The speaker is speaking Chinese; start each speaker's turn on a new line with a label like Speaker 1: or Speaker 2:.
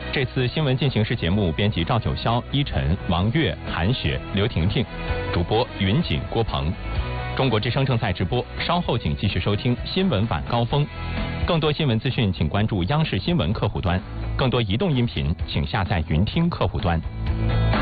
Speaker 1: 这次新闻进行时节目编辑赵九霄、依晨、王悦、韩雪、刘婷婷，主播云锦、郭鹏。中国之声正在直播，稍后请继续收听新闻晚高峰。更多新闻资讯，请关注央视新闻客户端；更多移动音频，请下载云听客户端。